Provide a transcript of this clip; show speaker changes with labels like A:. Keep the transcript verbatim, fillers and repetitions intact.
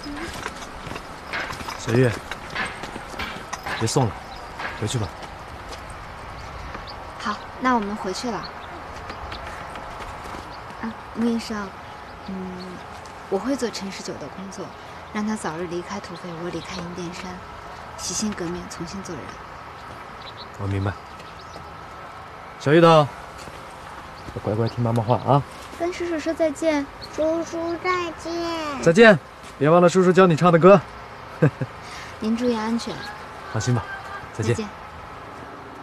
A: 小玉，别送了，回去吧。
B: 好，那我们回去了。啊，穆医生，嗯，我会做陈十九的工作，让他早日离开土匪窝，离开银殿山，洗心革面，重新做人。
A: 我明白。小玉的，乖乖听妈妈话啊。
B: 跟叔叔说再见。
C: 叔叔再见。
A: 再见，别忘了叔叔教你唱的歌。
B: 您注意安全。
A: 放心吧，再见。
B: 再见。